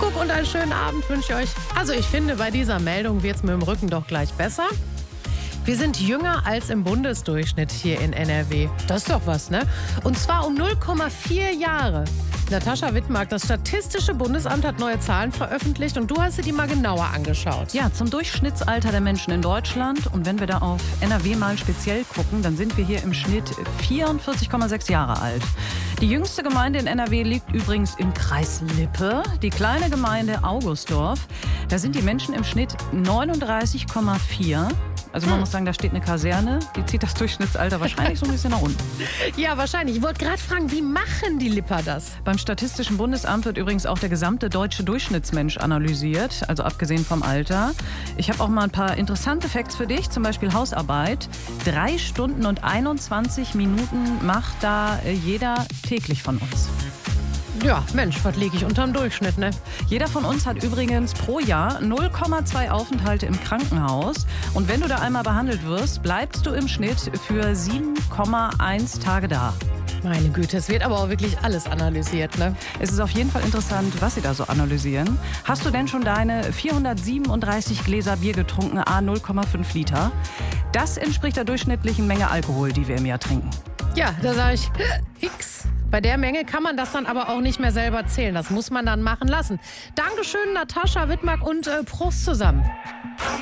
Guck und einen schönen Abend wünsche ich euch. Also ich finde, bei dieser Meldung wird es mit dem Rücken doch gleich besser. Wir sind jünger als im Bundesdurchschnitt hier in NRW. Das ist doch was, ne? Und zwar um 0,4 Jahre. Natascha Wittmark, das Statistische Bundesamt hat neue Zahlen veröffentlicht und du hast dir die mal genauer angeschaut. Ja, zum Durchschnittsalter der Menschen in Deutschland. Und wenn wir da auf NRW mal speziell gucken, dann sind wir hier im Schnitt 44,6 Jahre alt. Die jüngste Gemeinde in NRW liegt übrigens im Kreis Lippe. Die kleine Gemeinde Augustdorf. Da sind die Menschen im Schnitt 39,4. Also man muss sagen, da steht eine Kaserne, die zieht das Durchschnittsalter wahrscheinlich so ein bisschen nach unten. Ja, wahrscheinlich. Ich wollte gerade fragen, wie machen die Lipper das? Beim Statistischen Bundesamt wird übrigens auch der gesamte deutsche Durchschnittsmensch analysiert, also abgesehen vom Alter. Ich habe auch mal ein paar interessante Facts für dich, zum Beispiel Hausarbeit. 3 Stunden und 21 Minuten macht da jeder täglich von uns. Ja, Mensch, was liege ich unterm Durchschnitt, ne? Jeder von uns hat übrigens pro Jahr 0,2 Aufenthalte im Krankenhaus. Und wenn du da einmal behandelt wirst, bleibst du im Schnitt für 7,1 Tage da. Meine Güte, es wird aber auch wirklich alles analysiert, ne? Es ist auf jeden Fall interessant, was sie da so analysieren. Hast du denn schon deine 437 Gläser Bier getrunken, à 0,5 Liter? Das entspricht der durchschnittlichen Menge Alkohol, die wir im Jahr trinken. Ja, da sage ich, Hix. Bei der Menge kann man das dann aber auch nicht mehr selber zählen. Das muss man dann machen lassen. Dankeschön, Natascha Wittmark und Prost zusammen.